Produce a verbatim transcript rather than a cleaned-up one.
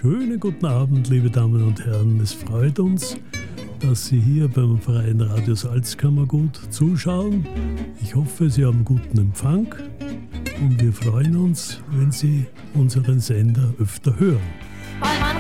schönen guten Abend, liebe Damen und Herren. Es freut uns, dass Sie hier beim Freien Radio Salzkammergut zuschauen. Ich hoffe, Sie haben guten Empfang und wir freuen uns, wenn Sie unseren Sender öfter hören. Weil man